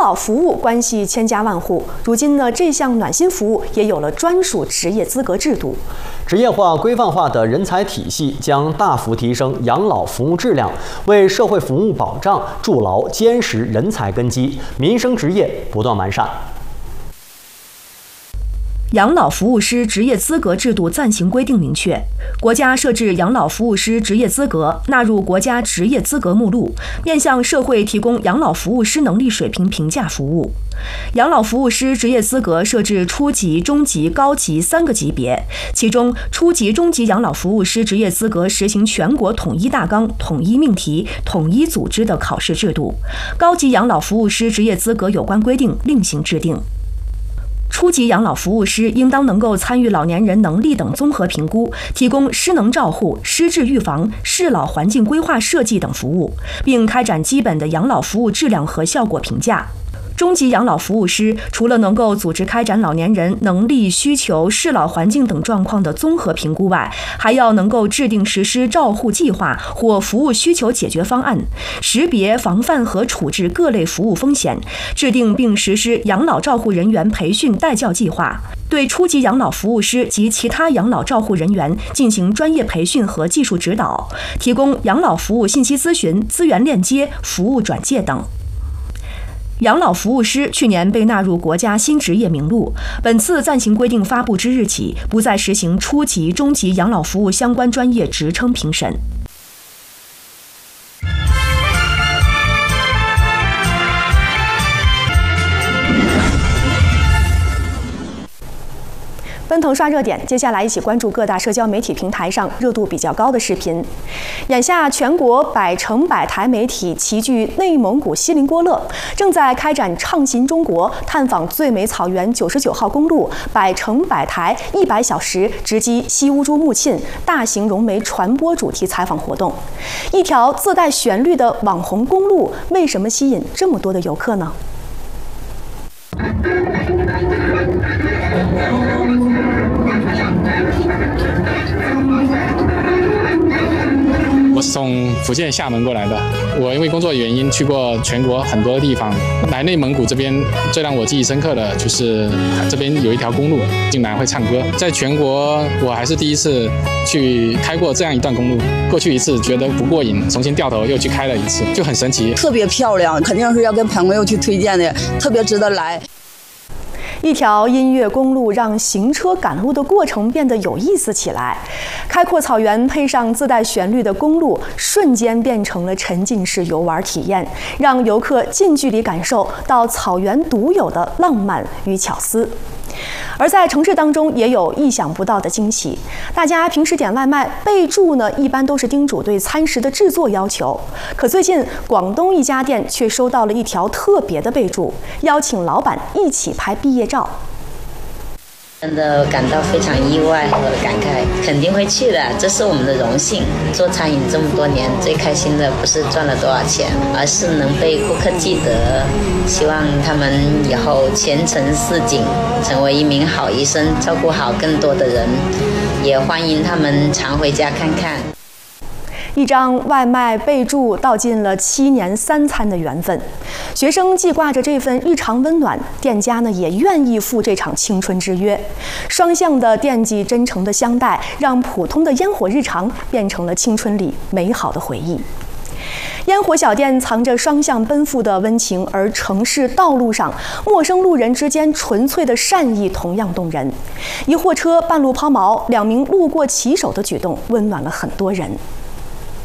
老服务关系千家万户，如今呢，这项暖心服务也有了专属职业资格制度。 职业化、规范化的人才体系将大幅提升养老服务质量，为社会服务保障筑牢坚实人才根基，民生职业不断完善。 养老服务师职业资格制度暂行规定明确，国家设置养老服务师职业资格纳入国家职业资格目录，面向社会提供养老服务师能力水平评价服务。养老服务师职业资格设置初级、中级、高级3个级别，其中初级、中级养老服务师职业资格实行全国统一大纲、统一命题、统一组织的考试制度，高级养老服务师职业资格有关规定另行制定。初级养老服务师应当能够参与老年人能力等综合评估，提供失能照护、失智预防、适老环境规划设计等服务，并开展基本的养老服务质量和效果评价。中级养老服务师除了能够组织开展老年人能力、需求、适老环境等状况的综合评估外，还要能够制定实施照护计划或服务需求解决方案，识别、防范和处置各类服务风险，制定并实施养老照护人员培训带教计划，对初级养老服务师及其他养老照护人员进行专业培训和技术指导，提供养老服务信息咨询、资源链接、服务转介等。养老服务师去年被纳入国家新职业名录，本次暂行规定发布之日起，不再实行初级、中级养老服务相关专业职称评审。 奔腾刷热点，接下来一起关注各大社交媒体平台上热度比较高的视频。眼下，全国100城100台媒体齐聚内蒙古锡林郭勒，正在开展畅行中国、探访最美草原99号公路、100城100台100小时直击西乌珠穆沁大型融媒传播主题采访活动。一条自带旋律的网红公路，为什么吸引这么多的游客呢？ 我是从福建厦门过来的，我因为工作原因去过全国很多地方，来内蒙古这边最让我记忆深刻的就是这边有一条公路，竟然会唱歌。在全国我还是第一次去开过这样一段公路，过去一次觉得不过瘾，重新掉头又去开了一次，就很神奇， 特别漂亮，肯定是要跟朋友去推荐的，特别值得来。 一条音乐公路让行车赶路的过程变得有意思起来，开阔草原配上自带旋律的公路，瞬间变成了沉浸式游玩体验，让游客近距离感受到草原独有的浪漫与巧思。而在城市当中也有意想不到的惊喜，大家平时点外卖备注呢，一般都是叮嘱对餐食的制作要求，可最近广东一家店却收到了一条特别的备注，邀请老板一起拍毕业照。 真的感到非常意外和感慨，肯定会去的，这是我们的荣幸。做餐饮这么多年，最开心的不是赚了多少钱，而是能被顾客记得。希望他们以后前程似锦，成为一名好医生，照顾好更多的人。也欢迎他们常回家看看。 一张外卖备注道尽了7年3餐的缘分，学生记挂着这份日常温暖，店家呢也愿意赴这场青春之约，双向的惦记，真诚的相待，让普通的烟火日常变成了青春里美好的回忆。烟火小店藏着双向奔赴的温情，而城市道路上陌生路人之间纯粹的善意同样动人。一货车半路抛锚，2名路过骑手的举动温暖了很多人。